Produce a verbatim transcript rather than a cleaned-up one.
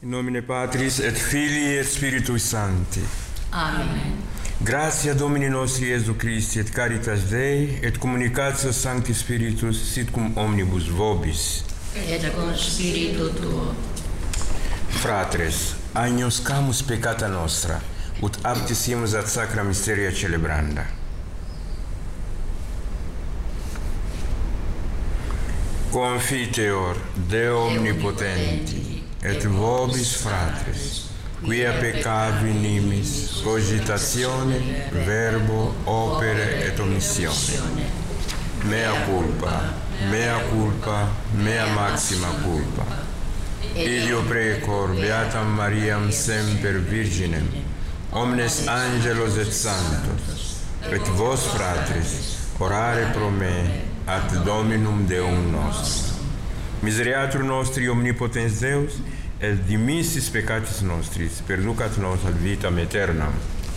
Nomine Patris et Filii et Spiritui Sancti. Amen. Gratia Domini nostri Iesu Christi et caritas Dei et communicatio Sancti Spiritus sit cum omnibus vobis. Et con spiritu tuo. Fratres, agnoscamus peccata nostra, ut aptissimus ad sacra mysteria celebranda. Confiteor Deo omnipotenti, et vobis fratres, quia peccavi nimis, cogitatione, verbo, opere et omissione. Mea culpa, mea culpa, mea maxima culpa. Ideo precor beatam Mariam semper Virginem, omnes angelos et sanctos, et vos fratres, orare pro me, ad Dominum Deum nostrum. Misereatur nostri omnipotens Deus, et dimissis peccatis nostris, perducat nos ad vitam aeternam.